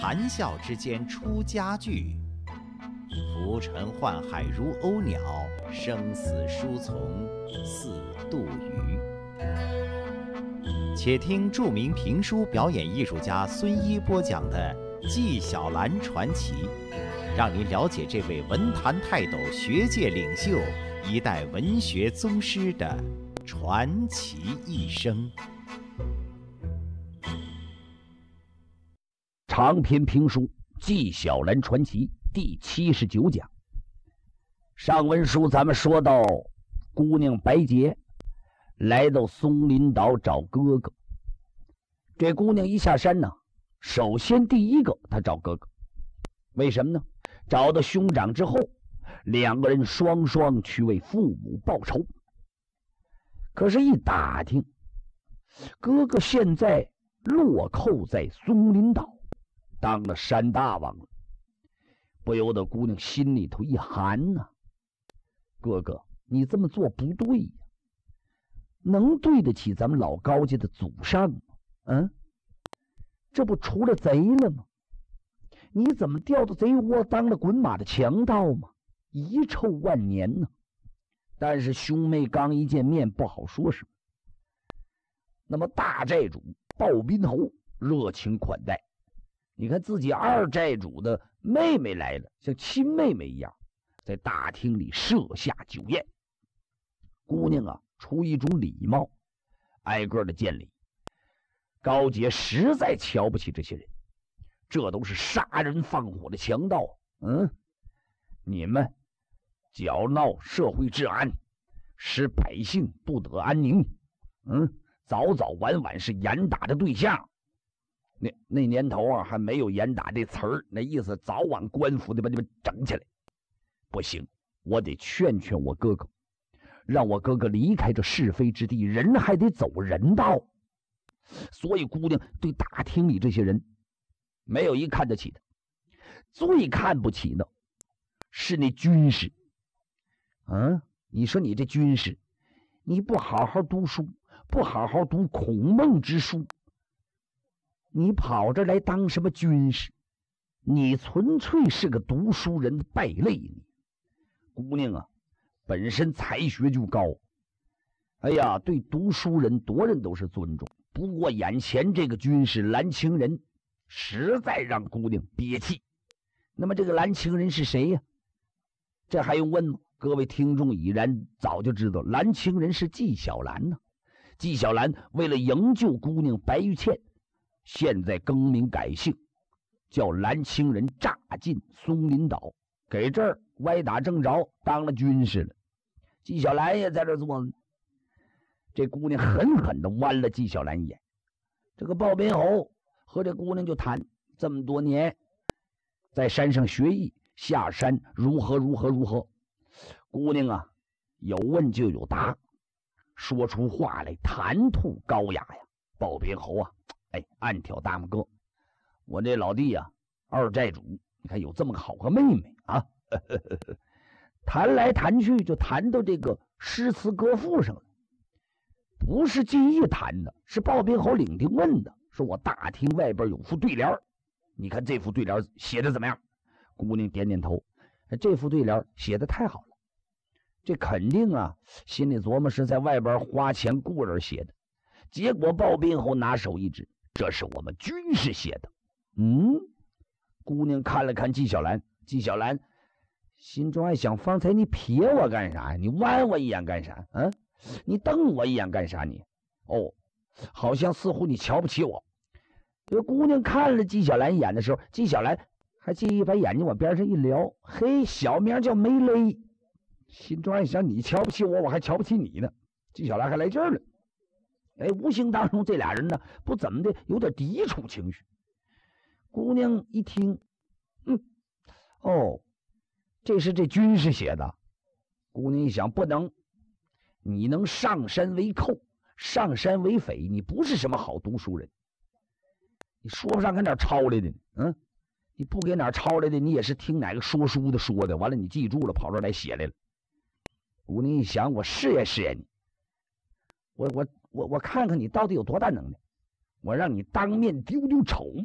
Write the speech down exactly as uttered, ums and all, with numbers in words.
谈笑之间出佳句，浮沉宦海如鸥鸟，生死书从似杜鱼。且听著名评书表演艺术家孙一播讲的《纪晓岚传奇》，让您了解这位文坛泰斗、学界领袖、一代文学宗师的传奇一生。 长篇评书《纪晓岚传奇》第七十九讲。上文书咱们说到，姑娘白洁来到松林岛找哥哥。这姑娘一下山呢，首先第一个她找哥哥，为什么呢？找到兄长之后，两个人双双去为父母报仇。可是一打听，哥哥现在落寇在松林岛，当了山大王了，不由得姑娘心里头一寒呐、啊。哥哥，你这么做不对呀，能对得起咱们老高家的祖上吗？嗯，这不除了贼了吗？你怎么掉到贼窝当了滚马的强盗吗？遗臭万年呢。但是兄妹刚一见面，不好说什么。那么大寨主鲍宾侯热情款待，你看自己二寨主的妹妹来了，像亲妹妹一样，在大厅里设下酒宴。姑娘啊，出一种礼貌，挨个的见礼。高洁实在瞧不起这些人，这都是杀人放火的强盗。嗯，你们搅闹社会治安，使百姓不得安宁。嗯，早早晚晚是严打的对象。那那年头啊，还没有严打这词儿，那意思早晚官府得把你们整起来。不行，我得劝劝我哥哥，让我哥哥离开这是非之地，人还得走人道。所以姑娘对大厅里这些人没有一看得起的，最看不起的是那军士。嗯，你说你这军士，你不好好读书，不好好读孔孟之书，你跑这来当什么军士？你纯粹是个读书人的败类。你姑娘啊，本身才学就高，哎呀，对读书人多人都是尊重。不过眼前这个军士蓝清仁实在让姑娘憋气。那么这个蓝清仁是谁呀？这还用问吗？各位听众已然早就知道，蓝清仁是纪晓岚呢、啊。纪晓岚为了营救姑娘白玉倩，现在更名改姓，叫蓝清仁炸进松林岛，给这儿歪打正着当了军士了。纪晓岚也在这坐呢。这姑娘狠狠地剜了纪晓岚一眼。这个鲍宾侯和这姑娘就谈，这么多年在山上学艺，下山如何如何如何。姑娘啊，有问就有答，说出话来谈吐高雅呀。鲍宾侯啊，哎，暗挑大拇哥，我这老弟啊，二寨主，你看有这么个好个妹妹啊。谈来谈去就谈到这个诗词歌赋上了。不是纪义谈的，是鲍宾侯领听问的，说我大厅外边有副对联，你看这副对联写的怎么样？姑娘点点头，这副对联写的太好了，这肯定啊，心里琢磨是在外边花钱雇人写的。结果鲍宾侯拿手一指，这是我们军士写的。嗯，姑娘看了看纪晓岚，纪晓岚心中还想，方才你瞥我干啥呀？你剜我一眼干啥？嗯，你瞪我一眼干啥你？哦，好像似乎你瞧不起我。这姑娘看了纪晓岚一眼的时候，纪晓岚还介意把眼睛往边上一撩，嘿，小名叫梅雷。心中还想，你瞧不起我，我还瞧不起你呢。纪晓岚还来劲儿了。哎，无形当中这俩人呢，不怎么的有点抵触情绪。姑娘一听，嗯，哦，这是这军士写的。姑娘一想，不能，你能上山为寇，上山为匪，你不是什么好读书人。你说不上跟哪儿抄来的，嗯，你不给哪儿抄来的，你也是听哪个说书的说的，完了你记住了，跑这儿来写来了。姑娘一想，我试验试验你，我我我我看看你到底有多大能耐，我让你当面丢丢丑。